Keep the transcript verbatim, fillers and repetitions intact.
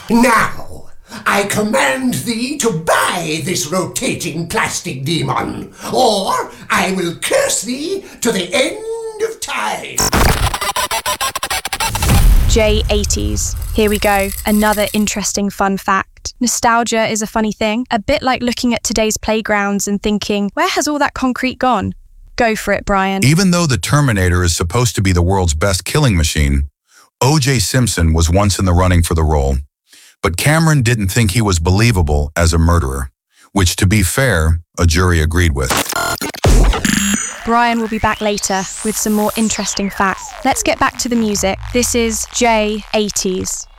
Now, I command thee to buy this rotating plastic demon, or I will curse thee to the end of time. J eighties. Here we go. Another interesting fun fact. Nostalgia is a funny thing, a bit like looking at today's playgrounds and thinking, where has all that concrete gone? Go for it, Brian. Even though the Terminator is supposed to be the world's best killing machine, O J Simpson was once in the running for the role. But Cameron didn't think he was believable as a murderer, which, to be fair, a jury agreed with. Brian will be back later with some more interesting facts. Let's get back to the music. This is J eighties.